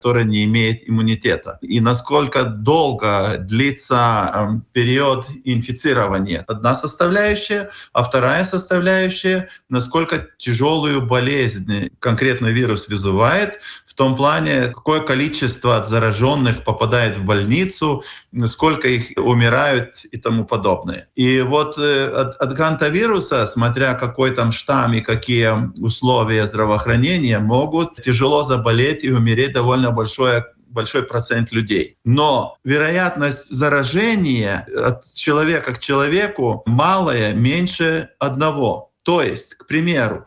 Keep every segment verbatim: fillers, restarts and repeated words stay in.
который не имеет иммунитета. И насколько долго длится э, период инфицирования. Одна составляющая, а вторая составляющая, насколько тяжелую болезнь конкретно вирус вызывает, в том плане, какое количество зараженных попадает в больницу, сколько их умирают и тому подобное. И вот э, от, от гантавируса, смотря какой там штамм и какие условия здравоохранения, могут тяжело заболеть и умереть довольно большое большой процент людей. Но вероятность заражения от человека к человеку малая, меньше одного. То есть, к примеру,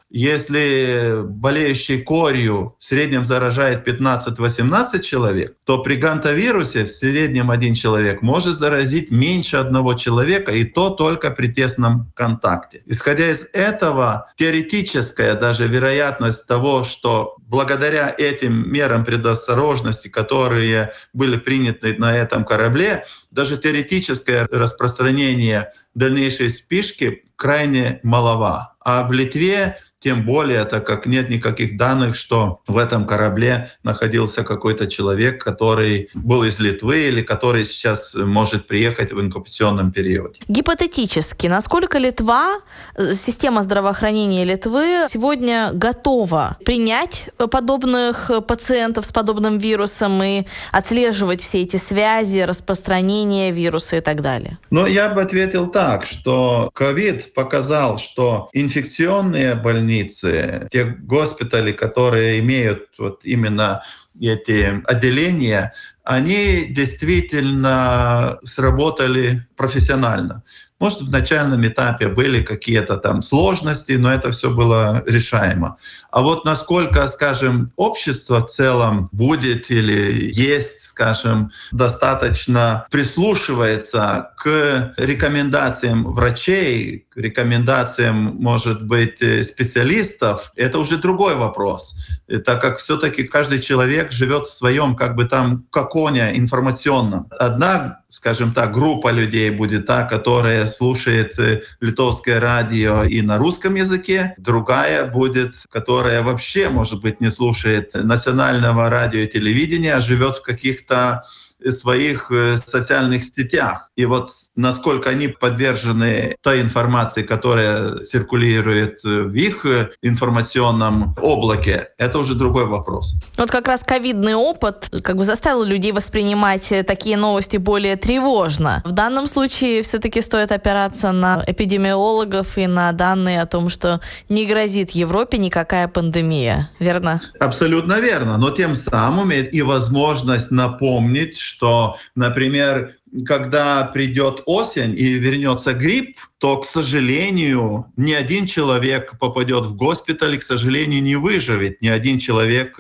если болеющий корью в среднем заражает пятнадцать-восемнадцать человек, то при гантавирусе в среднем один человек может заразить меньше одного человека, и то только при тесном контакте. Исходя из этого, теоретическая даже вероятность того, что благодаря этим мерам предосторожности, которые были приняты на этом корабле, даже теоретическое распространение дальнейшей вспышки крайне малова. А в Литве тем более, так как нет никаких данных, что в этом корабле находился какой-то человек, который был из Литвы или который сейчас может приехать в инкубационном периоде. Гипотетически, насколько Литва, система здравоохранения Литвы сегодня готова принять подобных пациентов с подобным вирусом и отслеживать все эти связи, распространение вируса и так далее? Ну, я бы ответил так, что ковид показал, что инфекционные больницы, те госпитали, которые имеют вот именно эти отделения, они действительно сработали профессионально. Может, в начальном этапе были какие-то там сложности, но это все было решаемо. А вот насколько, скажем, общество в целом будет или есть, скажем, достаточно прислушивается к рекомендациям врачей, к рекомендациям, может быть, специалистов, это уже другой вопрос. И так как все-таки каждый человек живет в своем, как бы там, коконе информационном. Одна, скажем так, группа людей будет та, которая слушает литовское радио и на русском языке, другая будет, которая вообще, может быть, не слушает национального радио и телевидения, а живет в каких-то своих социальных сетях. И вот насколько они подвержены той информации, которая циркулирует в их информационном облаке, это уже другой вопрос. Вот как раз ковидный опыт как бы заставил людей воспринимать такие новости более тревожно. В данном случае все-таки стоит опираться на эпидемиологов и на данные о том, что не грозит Европе никакая пандемия. Верно? Абсолютно верно. Но тем самым и возможность напомнить, что, например, когда придет осень и вернется грипп, то, к сожалению, ни один человек попадет в госпиталь, и, к сожалению, не выживет ни один человек,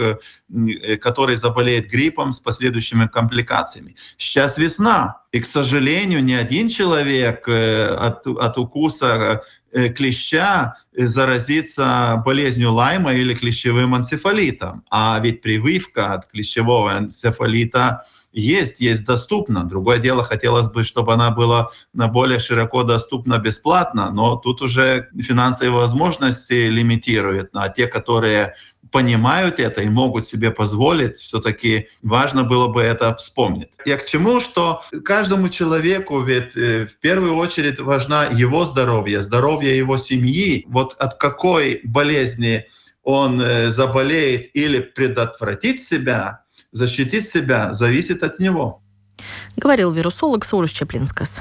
который заболеет гриппом с последующими компликациями. Сейчас весна, и, к сожалению, ни один человек от, от укуса клеща заразится болезнью Лайма или клещевым энцефалитом. А ведь прививка от клещевого энцефалита есть, есть доступно. Другое дело, хотелось бы, чтобы она была более широко доступна бесплатно, но тут уже финансовые возможности лимитируют. А те, которые понимают это и могут себе позволить, все-таки важно было бы это вспомнить. Я к чему, что каждому человеку ведь в первую очередь важна его здоровье, здоровье его семьи. Вот от какой болезни он заболеет или предотвратить себя, защитить себя, зависит от него. Говорил вирусолог Саулис Чаплинскас.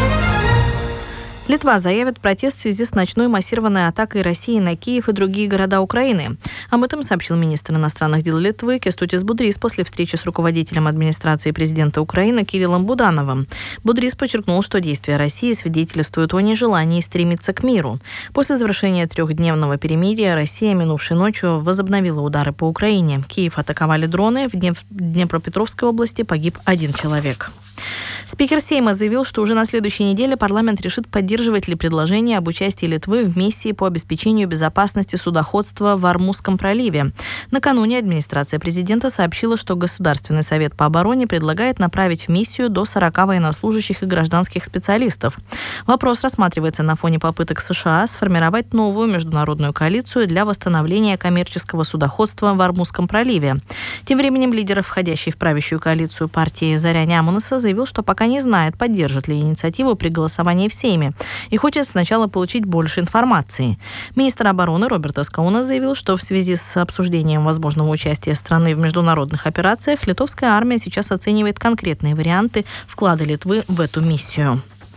Литва заявит протест в связи с ночной массированной атакой России на Киев и другие города Украины. Об этом сообщил министр иностранных дел Литвы Кястутис Будрис после встречи с руководителем администрации президента Украины Кириллом Будановым. Будрис подчеркнул, что действия России свидетельствуют о нежелании стремиться к миру. После завершения трехдневного перемирия Россия минувшей ночью возобновила удары по Украине. Киев атаковали дроны, в Днепропетровской области погиб один человек. Спикер Сейма заявил, что уже на следующей неделе парламент решит, поддерживать ли предложение об участии Литвы в миссии по обеспечению безопасности судоходства в Ормузском проливе. Накануне администрация президента сообщила, что Государственный совет по обороне предлагает направить в миссию до сорока военнослужащих и гражданских специалистов. Вопрос рассматривается на фоне попыток США сформировать новую международную коалицию для восстановления коммерческого судоходства в Ормузском проливе. Тем временем лидер, входящий в правящую коалицию партии «Заря Нямунаса», заявил, что пока не знает, поддержит ли инициативу при голосовании в Сейме и хочет сначала получить больше информации. Министр обороны Роберт Скауна заявил, что в связи с обсуждением возможного участия страны в международных операциях литовская армия сейчас оценивает конкретные варианты вклада Литвы в эту миссию.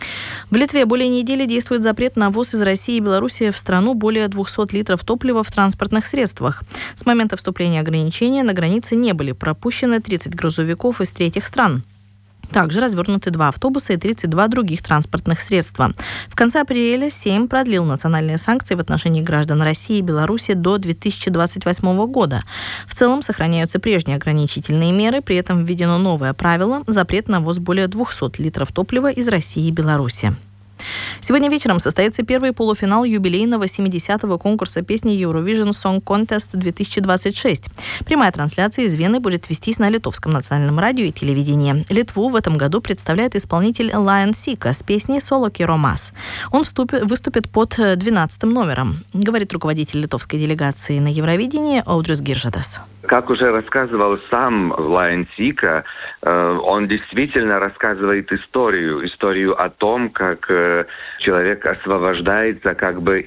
В Литве более недели действует запрет на ввоз из России и Беларуси в страну более двухсот литров топлива в транспортных средствах. С момента вступления ограничения на границе не были пропущены тридцать грузовиков из третьих стран. Также развернуты два автобуса и тридцать два других транспортных средства. В конце апреля Сейм продлил национальные санкции в отношении граждан России и Беларуси до две тысячи двадцать восьмого года. В целом сохраняются прежние ограничительные меры, при этом введено новое правило – запрет на ввоз более двухсот литров топлива из России и Беларуси. Сегодня вечером состоится первый полуфинал юбилейного семидесятого конкурса песни Eurovision Song Contest две тысячи двадцать шесть. Прямая трансляция из Вены будет вестись на литовском национальном радио и телевидении. Литву в этом году представляет исполнитель Lion Sika с песней «Solo Kiro Mas». Он вступит, выступит под двенадцатым номером, говорит руководитель литовской делегации на Евровидении Аудриus Giržadas. Как уже рассказывал сам Lion Sika, он действительно рассказывает историю, историю о том, как человек освобождается как бы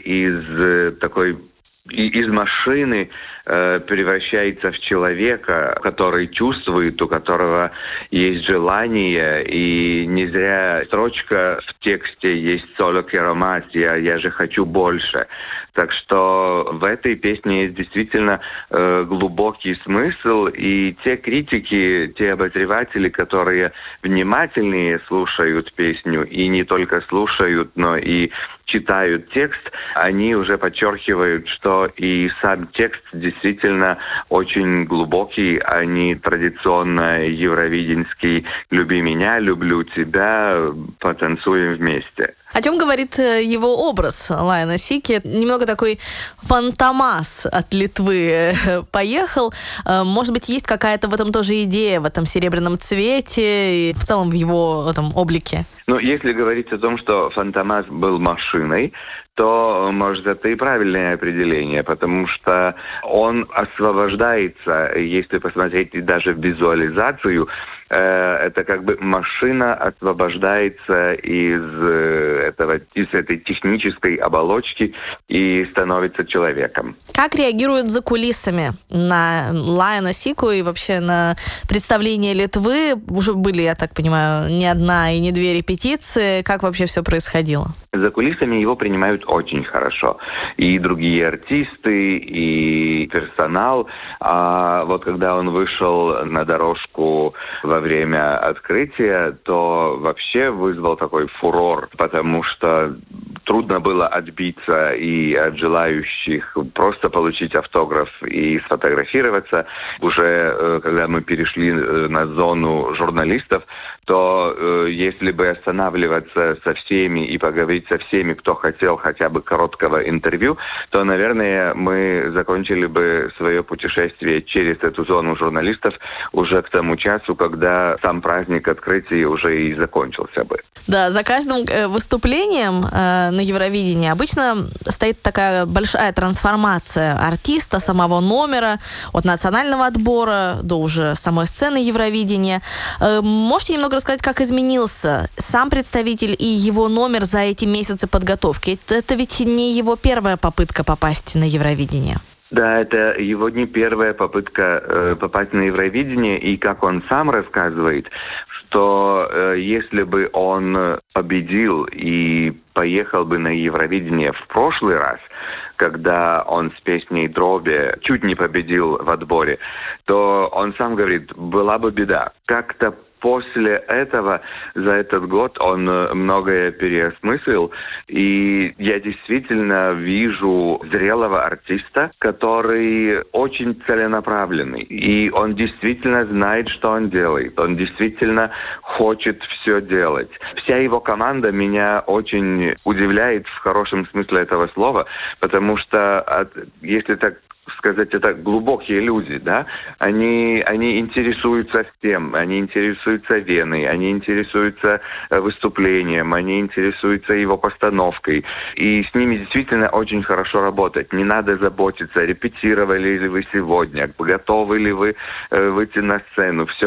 из такой из машины э, превращается в человека, который чувствует, у которого есть желание, и не зря строчка в тексте есть «Solo Kiro Mas», я, я же хочу больше. Так что в этой песне есть действительно э, глубокий смысл, и те критики, те обозреватели, которые внимательнее слушают песню, и не только слушают, но и читают текст, они уже подчеркивают, что и сам текст действительно очень глубокий, а не традиционно евровиденский «люби меня, люблю тебя, потанцуем вместе». О чем говорит его образ Лайона Сики? Немного такой фантомас от Литвы поехал. Может быть, есть какая-то в этом тоже идея, в этом серебряном цвете и в целом в его этом облике? Ну, если говорить о том, что фантомас был машиной, то, может, это и правильное определение, потому что он освобождается, если посмотреть даже в визуализацию, это как бы машина освобождается из этого, из этой технической оболочки и становится человеком. Как реагируют за кулисами на Лайона Сику и вообще на представление Литвы? Уже были, я так понимаю, не одна и не две репетиции. Как вообще все происходило? За кулисами его принимают очень хорошо. И другие артисты, и персонал. А вот когда он вышел на дорожку во время открытия, то вообще вызвал такой фурор, потому что трудно было отбиться и от желающих просто получить автограф и сфотографироваться. Уже когда мы перешли на зону журналистов, то если бы останавливаться со всеми и поговорить со всеми, кто хотел хотя бы короткого интервью, то, наверное, мы закончили бы свое путешествие через эту зону журналистов уже к тому часу, когда сам праздник открытия уже и закончился бы. Да, за каждым выступлением э, на Евровидении обычно стоит такая большая трансформация артиста, самого номера, от национального отбора до уже самой сцены Евровидения. Э, можете немного рассказать, как изменился сам представитель и его номер за эти месяцы подготовки? Это, это ведь не его первая попытка попасть на Евровидение. Да, это его не первая попытка э, попасть на Евровидение, и как он сам рассказывает, что э, если бы он победил и поехал бы на Евровидение в прошлый раз, когда он с песней «Дроби» чуть не победил в отборе, то он сам говорит, была бы беда. Как-то после этого, за этот год, он многое переосмыслил. И я действительно вижу зрелого артиста, который очень целенаправленный. И он действительно знает, что он делает. Он действительно хочет все делать. Вся его команда меня очень удивляет в хорошем смысле этого слова, потому что, если так сказать, это глубокие люди, да, они, они интересуются всем, они интересуются Веной, они интересуются выступлением, они интересуются его постановкой, и с ними действительно очень хорошо работать. Не надо заботиться, репетировали ли вы сегодня, готовы ли вы выйти на сцену, все